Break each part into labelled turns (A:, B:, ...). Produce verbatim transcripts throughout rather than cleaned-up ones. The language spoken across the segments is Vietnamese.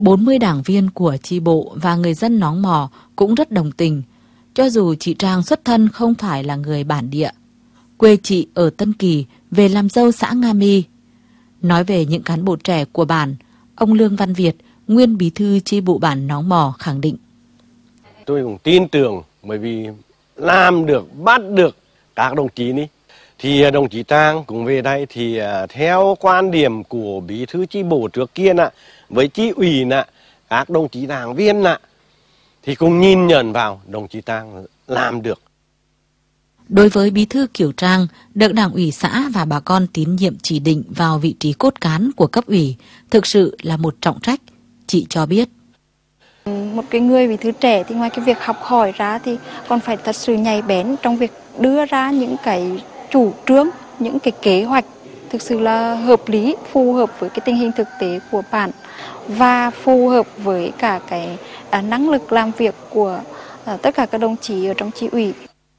A: bốn mươi đảng viên của chi bộ và người dân Nóng Mò cũng rất đồng tình, cho dù chị Trang xuất thân không phải là người bản địa. Quê chị ở Tân Kỳ, về làm dâu xã Nga Mi. Nói về những cán bộ trẻ của bản, ông Lương Văn Việt, nguyên bí thư chi bộ bản Nóng Mò khẳng định.
B: Tôi cũng tin tưởng bởi vì làm được, bắt được các đồng chí này. Thì đồng chí Trang cũng về đây thì theo quan điểm của bí thư chi bộ trước kia nè, với chi ủy nè, các đồng chí đảng viên nè, thì cũng nhìn nhận vào đồng chí Trang làm được.
A: Đối với bí thư Kiều Trang, được đảng ủy xã và bà con tín nhiệm chỉ định vào vị trí cốt cán của cấp ủy, thực sự là một trọng trách, chị cho biết.
C: Một cái người bí thư trẻ thì ngoài cái việc học hỏi ra thì còn phải thật sự nhạy bén trong việc đưa ra những cái chủ trương, những cái kế hoạch thực sự là hợp lý, phù hợp với cái tình hình thực tế của bản và phù hợp với cả cái năng lực làm việc của tất cả các đồng chí ở trong chi ủy.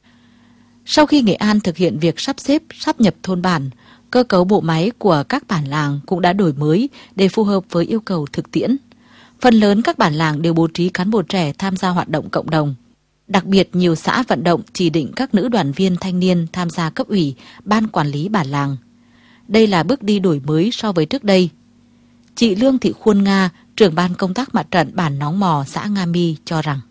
A: Sau khi Nghệ An thực hiện việc sắp xếp, sáp nhập thôn bản, cơ cấu bộ máy của các bản làng cũng đã đổi mới để phù hợp với yêu cầu thực tiễn. Phần lớn các bản làng đều bố trí cán bộ trẻ tham gia hoạt động cộng đồng. Đặc biệt nhiều xã vận động chỉ định các nữ đoàn viên thanh niên tham gia cấp ủy, ban quản lý bản làng. Đây là bước đi đổi mới so với trước đây. Chị Lương Thị Khuôn Nga, trưởng ban công tác mặt trận bản Nóng Mò, xã Nga Mi cho rằng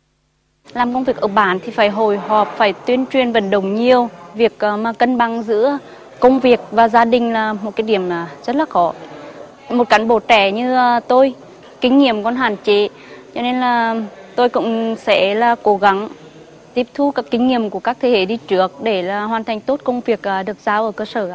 D: làm công việc ở bản thì phải hội họp, phải tuyên truyền vận động nhiều. Việc mà cân bằng giữa công việc và gia đình là một cái điểm rất là khó. Một cán bộ trẻ như tôi, kinh nghiệm còn hạn chế, cho nên là tôi cũng sẽ là cố gắng tiếp thu các kinh nghiệm của các thế hệ đi trước để là hoàn thành tốt công việc được giao ở cơ sở.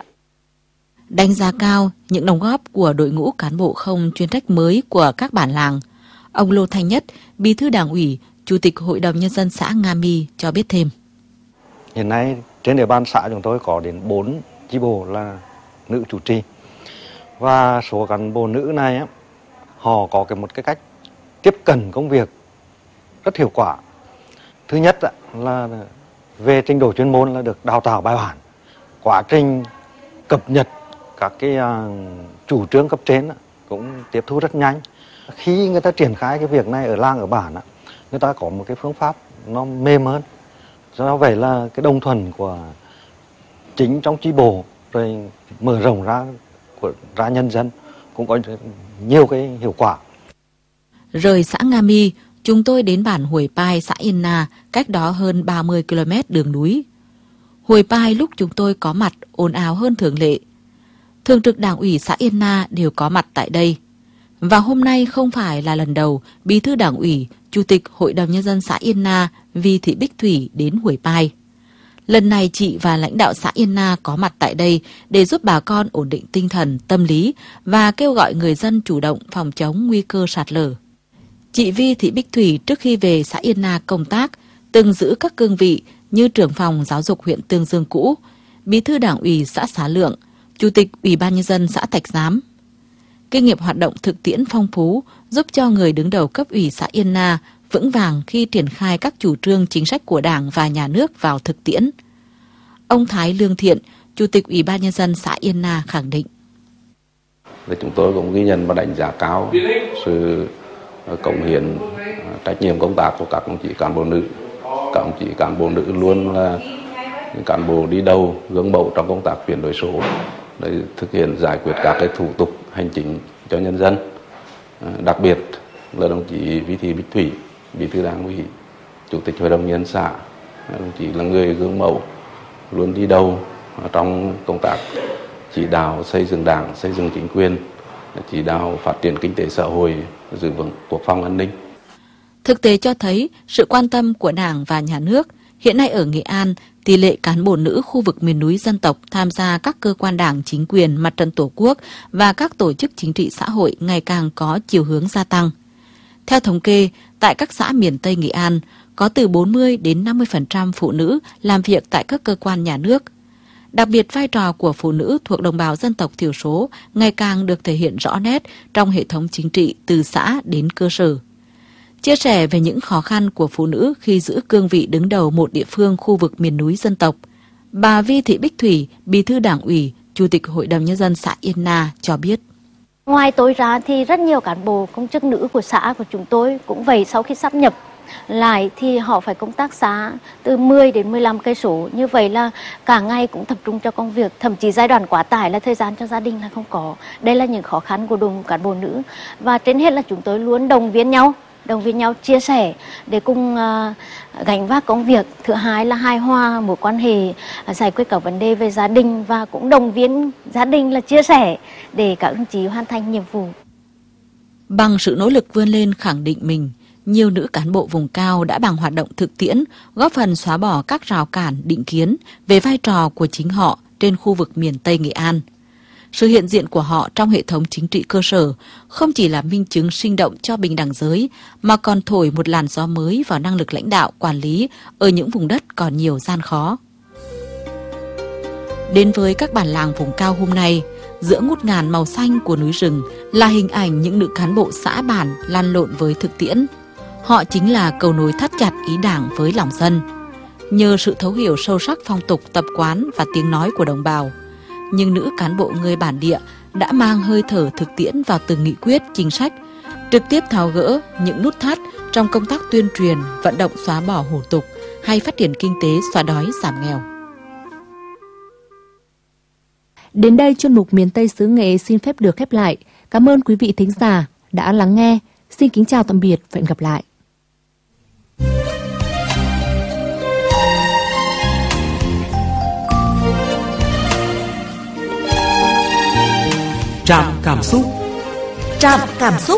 A: Đánh giá cao những đóng góp của đội ngũ cán bộ không chuyên trách mới của các bản làng, ông Lô Thanh Nhất, bí thư đảng ủy, chủ tịch Hội đồng Nhân dân xã Nga Mi cho biết thêm.
E: Hiện nay trên địa bàn xã chúng tôi có đến bốn chi bộ là nữ chủ trì. Và số cán bộ nữ này họ có cái một cái cách tiếp cận công việc rất hiệu quả. Thứ nhất là về trình độ chuyên môn là được đào tạo bài bản. Quá trình cập nhật các cái chủ trương cấp trên cũng tiếp thu rất nhanh. Khi người ta triển khai cái việc này ở làng ở bản, người ta có một cái phương pháp nó mềm hơn. Do vậy là cái đồng thuận của chính trong chi bộ rồi mở rộng ra của ra nhân dân cũng có nhiều cái hiệu quả.
A: Rời xã Nga Mi, chúng tôi đến bản Huồi Pai, xã Yên Na, cách đó hơn ba mươi ki lô mét đường núi. Huồi Pai lúc chúng tôi có mặt ồn ào hơn thường lệ. Thường trực Đảng ủy xã Yên Na đều có mặt tại đây. Và hôm nay không phải là lần đầu bí thư Đảng ủy, chủ tịch Hội đồng Nhân dân xã Yên Na Vi Thị Bích Thủy đến Huồi Pai. Lần này chị và lãnh đạo xã Yên Na có mặt tại đây để giúp bà con ổn định tinh thần, tâm lý và kêu gọi người dân chủ động phòng chống nguy cơ sạt lở. Chị Vi Thị Bích Thủy trước khi về xã Yên Na công tác từng giữ các cương vị như trưởng phòng giáo dục huyện Tương Dương cũ, bí thư Đảng ủy xã Xá Lượng, chủ tịch Ủy ban Nhân dân xã Thạch Giám. Kinh nghiệm hoạt động thực tiễn phong phú giúp cho người đứng đầu cấp ủy xã Yên Na vững vàng khi triển khai các chủ trương chính sách của Đảng và Nhà nước vào thực tiễn. Ông Thái Lương Thiện, chủ tịch Ủy ban Nhân dân xã Yên Na khẳng định.
F: Chúng tôi cũng ghi nhận và đánh giá cao sự cống hiến, trách nhiệm công tác của các đồng chí cán bộ nữ. Các đồng chí cán bộ nữ luôn là những cán bộ đi đầu, gương mẫu trong công tác chuyển đổi số, để thực hiện giải quyết các cái thủ tục hành chính cho nhân dân. Đặc biệt là đồng chí Vi Thị Bích Thủy, bí thư Đảng ủy, chủ tịch Hội đồng Nhân dân xã, đồng chí là người gương mẫu, luôn đi đầu trong công tác chỉ đạo xây dựng Đảng, xây dựng chính quyền, chỉ đạo phát triển kinh tế xã hội, giữ vững quốc phòng an ninh.
A: Thực tế cho thấy sự quan tâm của Đảng và Nhà nước. Hiện nay ở Nghệ An, tỷ lệ cán bộ nữ khu vực miền núi dân tộc tham gia các cơ quan đảng, chính quyền, mặt trận tổ quốc và các tổ chức chính trị xã hội ngày càng có chiều hướng gia tăng. Theo thống kê, tại các xã miền Tây Nghệ An, có từ bốn mươi đến năm mươi phần trăm phụ nữ làm việc tại các cơ quan nhà nước. Đặc biệt vai trò của phụ nữ thuộc đồng bào dân tộc thiểu số ngày càng được thể hiện rõ nét trong hệ thống chính trị từ xã đến cơ sở. Chia sẻ về những khó khăn của phụ nữ khi giữ cương vị đứng đầu một địa phương khu vực miền núi dân tộc, bà Vi Thị Bích Thủy, bí thư Đảng ủy, chủ tịch Hội đồng Nhân dân xã Yên Na cho biết.
G: Ngoài tôi ra thì rất nhiều cán bộ công chức nữ của xã của chúng tôi cũng vậy, sau khi sáp nhập lại thì họ phải công tác xã từ mười đến mười lăm cây số, như vậy là cả ngày cũng tập trung cho công việc, thậm chí giai đoạn quá tải là thời gian cho gia đình là không có. Đây là những khó khăn của đội ngũ cán bộ nữ, và trên hết là chúng tôi luôn động viên nhau, động viên nhau chia sẻ để cùng uh, gánh vác công việc. Thứ hai là hài hòa mối quan hệ, uh, giải quyết các vấn đề về gia đình, và cũng động viên gia đình là chia sẻ để các đồng chí hoàn thành nhiệm vụ.
A: Bằng sự nỗ lực vươn lên khẳng định mình, nhiều nữ cán bộ vùng cao đã bằng hoạt động thực tiễn góp phần xóa bỏ các rào cản định kiến về vai trò của chính họ trên khu vực miền Tây Nghệ An. Sự hiện diện của họ trong hệ thống chính trị cơ sở không chỉ là minh chứng sinh động cho bình đẳng giới, mà còn thổi một làn gió mới vào năng lực lãnh đạo, quản lý ở những vùng đất còn nhiều gian khó. Đến với các bản làng vùng cao hôm nay, giữa ngút ngàn màu xanh của núi rừng là hình ảnh những nữ cán bộ xã bản lăn lộn với thực tiễn. Họ chính là cầu nối thắt chặt ý Đảng với lòng dân. Nhờ sự thấu hiểu sâu sắc phong tục, tập quán và tiếng nói của đồng bào, nhưng nữ cán bộ người bản địa đã mang hơi thở thực tiễn vào từng nghị quyết, chính sách, trực tiếp tháo gỡ những nút thắt trong công tác tuyên truyền, vận động xóa bỏ hủ tục hay phát triển kinh tế, xóa đói, giảm nghèo.
H: Đến đây chuyên mục Miền Tây xứ Nghệ xin phép được khép lại. Cảm ơn quý vị thính giả đã lắng nghe. Xin kính chào tạm biệt và hẹn gặp lại.
I: Trạm cảm xúc.
J: Trạm cảm xúc.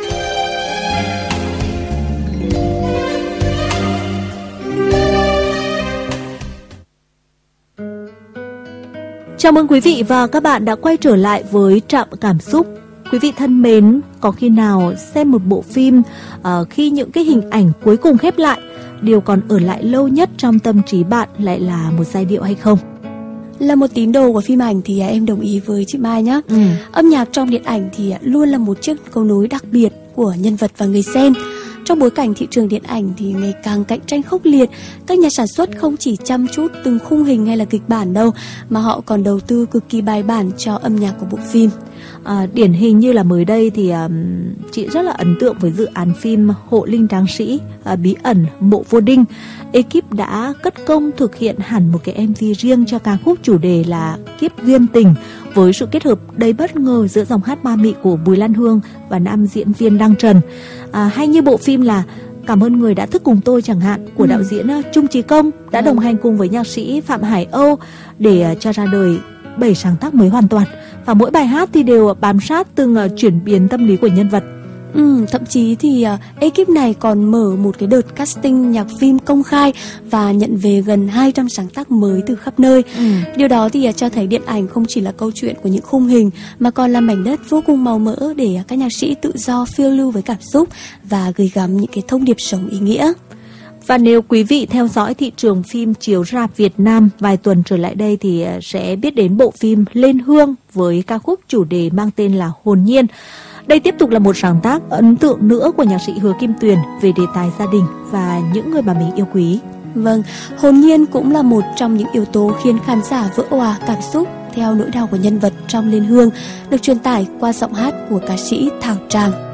H: Chào mừng quý vị và các bạn đã quay trở lại với Trạm cảm xúc. Quý vị thân mến, có khi nào xem một bộ phim uh, khi những cái hình ảnh cuối cùng khép lại, điều còn ở lại lâu nhất trong tâm trí bạn lại là một giai điệu hay không?
K: Là một tín đồ của phim ảnh thì em đồng ý với chị Mai nhé. Ừ. Âm nhạc trong điện ảnh thì luôn là một chiếc cầu nối đặc biệt của nhân vật và người xem. Trong bối cảnh thị trường điện ảnh thì ngày càng cạnh tranh khốc liệt, các nhà sản xuất không chỉ chăm chút từng khung hình hay là kịch bản đâu, mà họ còn đầu tư cực kỳ bài bản cho âm nhạc của bộ phim.
H: À, điển hình như là mới đây thì um, chị rất là ấn tượng với dự án phim Hộ Linh Tráng Sĩ, uh, Bí ẩn Mộ Vô Đinh. Ekip đã cất công thực hiện hẳn một cái em vê riêng cho ca khúc chủ đề là Kiếp Duyên Tình, với sự kết hợp đầy bất ngờ giữa dòng hát ma mị của Bùi Lan Hương và nam diễn viên Đăng Trần. À, hay như bộ phim là Cảm ơn người đã thức cùng tôi chẳng hạn, của ừ. đạo diễn Trung Chí Công đã ừ. đồng hành cùng với nhạc sĩ Phạm Hải Âu để cho ra đời bảy sáng tác mới hoàn toàn, và mỗi bài hát thì đều bám sát từng uh, chuyển biến tâm lý của nhân vật.
K: Ừ, thậm chí thì uh, ekip này còn mở một cái đợt casting nhạc phim công khai và nhận về gần hai trăm sáng tác mới từ khắp nơi. Ừ. Điều đó thì uh, cho thấy điện ảnh không chỉ là câu chuyện của những khung hình, mà còn là mảnh đất vô cùng màu mỡ để uh, các nhạc sĩ tự do phiêu lưu với cảm xúc và gửi gắm những cái thông điệp sống ý nghĩa.
H: Và nếu quý vị theo dõi thị trường phim chiếu rạp Việt Nam vài tuần trở lại đây thì sẽ biết đến bộ phim Lên Hương với ca khúc chủ đề mang tên là Hồn Nhiên. Đây tiếp tục là một sáng tác ấn tượng nữa của nhạc sĩ Hứa Kim Tuyền về đề tài gia đình và những người mà mình yêu quý.
K: Vâng, hồn nhiên cũng là một trong những yếu tố khiến khán giả vỡ òa cảm xúc theo nỗi đau của nhân vật trong Lên Hương, được truyền tải qua giọng hát của ca sĩ Thảo Trang.